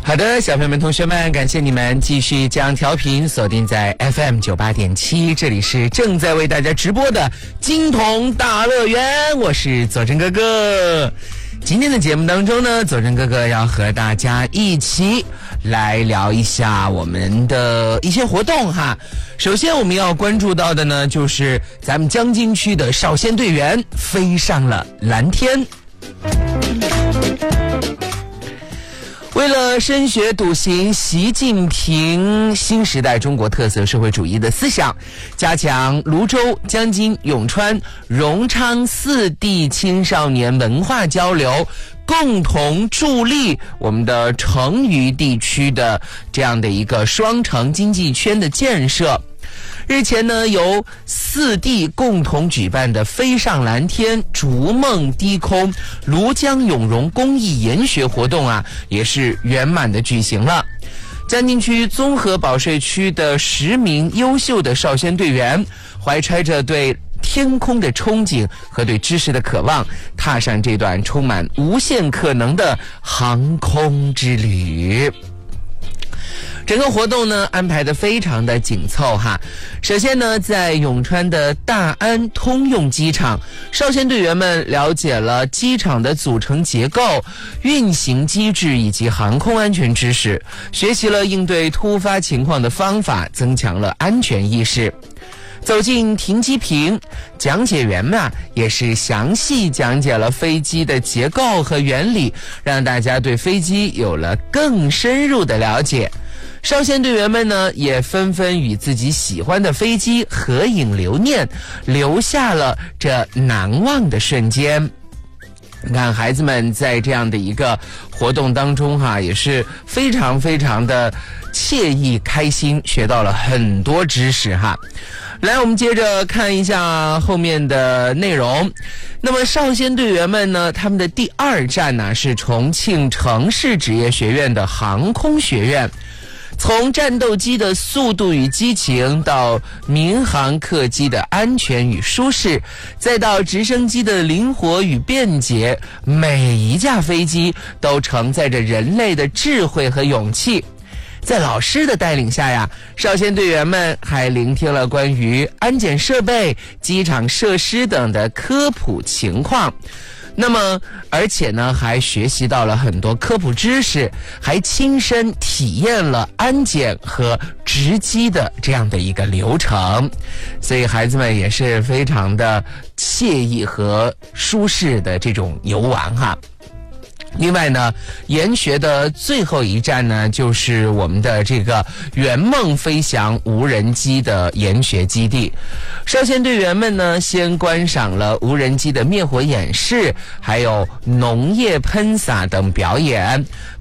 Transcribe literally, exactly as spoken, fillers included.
好的，小朋友们同学们，感谢你们继续将调频锁定在 F M 九十八点七， 这里是正在为大家直播的金童大乐园，我是佐真哥哥。今天的节目当中呢，佐真哥哥要和大家一起来聊一下我们的一些活动哈。首先我们要关注到的呢，就是咱们江津区的少先队员飞上了蓝天。为了深学笃行习近平新时代中国特色社会主义的思想，加强泸州、江津、永川、荣昌四地青少年文化交流，共同助力我们的成渝地区的这样的一个双城经济圈的建设。日前呢，由四地共同举办的飞上蓝天、逐梦低空、庐江永荣公益研学活动啊，也是圆满的举行了。江津区综合保税区的十名优秀的少先队员，怀揣着对天空的憧憬和对知识的渴望，踏上这段充满无限可能的航空之旅。整个活动呢安排的非常的紧凑哈。首先呢，在永川的大安通用机场，少先队员们了解了机场的组成结构、运行机制以及航空安全知识，学习了应对突发情况的方法，增强了安全意识。走进停机坪，讲解员们啊也是详细讲解了飞机的结构和原理，让大家对飞机有了更深入的了解。少先队员们呢也纷纷与自己喜欢的飞机合影留念，留下了这难忘的瞬间。你看孩子们在这样的一个活动当中哈，也是非常非常的惬意开心，学到了很多知识哈。来，我们接着看一下后面的内容。那么少先队员们呢，他们的第二站呢是重庆城市职业学院的航空学院。从战斗机的速度与激情，到民航客机的安全与舒适，再到直升机的灵活与便捷，每一架飞机都承载着人类的智慧和勇气。在老师的带领下呀，少先队员们还聆听了关于安检设备、机场设施等的科普情况。那么而且呢还学习到了很多科普知识，还亲身体验了安检和值机的这样的一个流程，所以孩子们也是非常的惬意和舒适的这种游玩哈。另外呢，研学的最后一站呢，就是我们的这个圆梦飞翔无人机的研学基地。少先队员们呢，先观赏了无人机的灭火演示，还有农业喷洒等表演。